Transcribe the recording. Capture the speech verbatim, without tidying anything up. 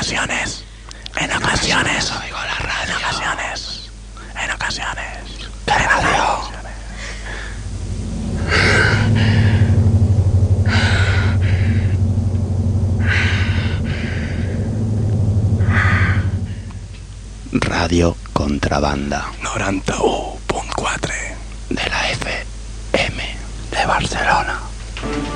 ocasiones, en ocasiones oigo la radio. En ocasiones, en ocasiones. ¿Qué radio? Radio Contrabanda noranta-u punt quatre de la F M de Barcelona.